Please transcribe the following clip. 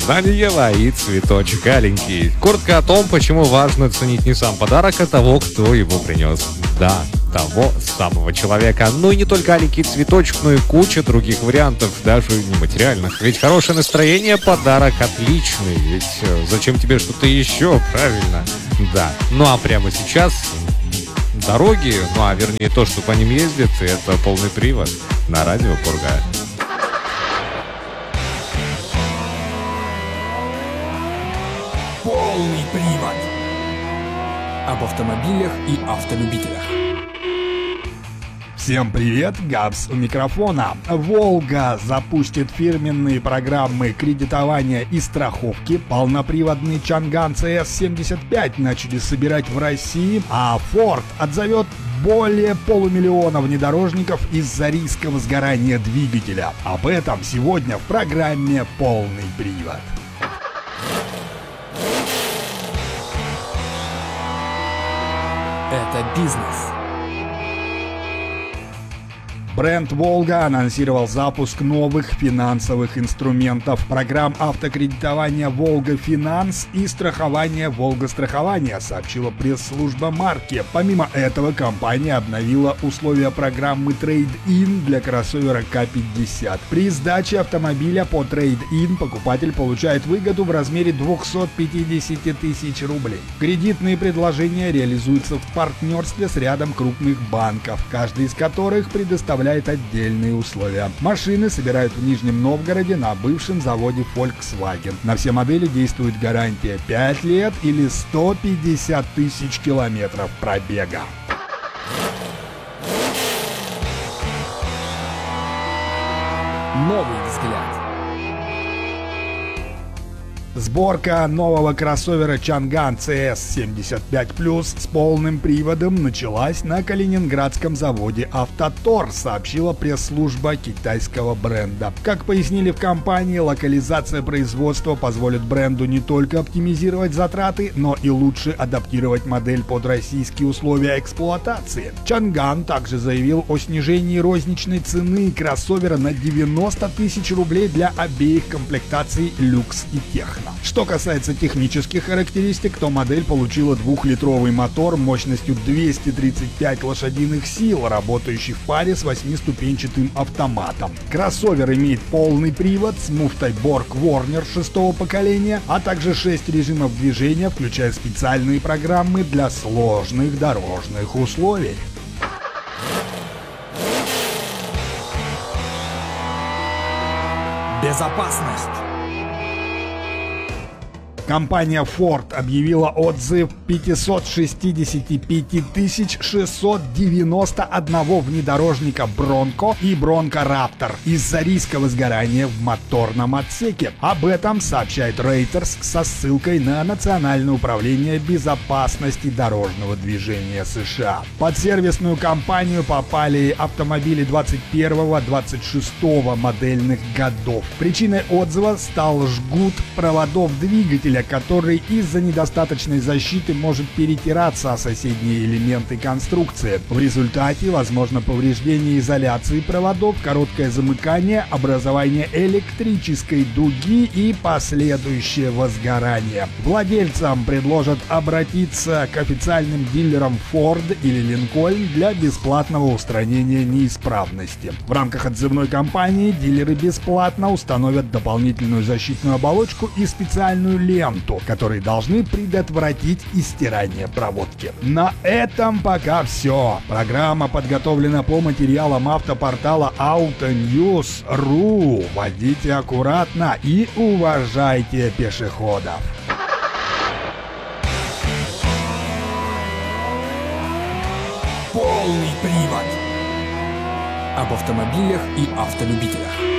Саня Ева и цветочек аленький. Коротко о том, почему важно ценить не сам подарок, а того, кто его принес. Да, того самого человека. Ну и не только аленький цветочек, но и куча других вариантов, даже нематериальных. Ведь хорошее настроение — подарок отличный. Ведь зачем тебе что-то еще, правильно? Да. Ну а прямо сейчас дороги, ну а вернее то, что по ним ездит, это полный привод на радио Пурга. Полный привод. Об автомобилях и автолюбителях. Всем привет, Габс у микрофона. «Волга» запустит фирменные программы кредитования и страховки. Полноприводный Чанган CS75 начали собирать в России, а Ford отзовет более 500 000 внедорожников из-за риска возгорания двигателя. Об этом сегодня в программе «Полный привод». Это бизнес. Бренд «Волга» анонсировал запуск новых финансовых инструментов, программ автокредитования «Волга Финанс» и страхования «Волга Страхование», сообщила пресс-служба марки. Помимо этого, компания обновила условия программы Trade-in для кроссовера К50. При сдаче автомобиля по Trade-in покупатель получает выгоду в размере 250 тысяч рублей. Кредитные предложения реализуются в партнерстве с рядом крупных банков, каждый из которых предоставляет отдельные условия. Машины собирают в Нижнем Новгороде на бывшем заводе Volkswagen. На все модели действует гарантия 5 лет или 150 тысяч километров пробега. Новый взгляд. Сборка нового кроссовера Чанган CS75 с полным приводом началась на калининградском заводе «Автотор», сообщила пресс-служба китайского бренда. Как пояснили в компании, локализация производства позволит бренду не только оптимизировать затраты, но и лучше адаптировать модель под российские условия эксплуатации. Чанган также заявил о снижении розничной цены кроссовера на 90 тысяч рублей для обеих комплектаций люкс и техно. Что касается технических характеристик, то модель получила 2-литровый мотор мощностью 235 лошадиных сил, работающий в паре с 8-ступенчатым автоматом. Кроссовер имеет полный привод с муфтой Borg Warner 6-го поколения, а также 6 режимов движения, включая специальные программы для сложных дорожных условий. Безопасность. Компания Ford объявила отзыв 565 691 внедорожника Bronco и Bronco Raptor из-за риска возгорания в моторном отсеке. Об этом сообщает Reuters со ссылкой на Национальное управление безопасности дорожного движения США. Под сервисную кампанию попали автомобили 21-26 модельных годов. Причиной отзыва стал жгут проводов двигателя, который из-за недостаточной защиты может перетираться о соседние элементы конструкции. В результате возможно повреждение изоляции проводов, короткое замыкание, образование электрической дуги и последующее возгорание. Владельцам предложат обратиться к официальным дилерам Ford или Lincoln для бесплатного устранения неисправности. В рамках отзывной кампании дилеры бесплатно установят дополнительную защитную оболочку и специальную ленту, которые должны предотвратить истирание проводки. На этом пока все. Программа подготовлена по материалам автопортала autonews.ru. Водите аккуратно и уважайте пешеходов. Полный привод. Об автомобилях и автолюбителях.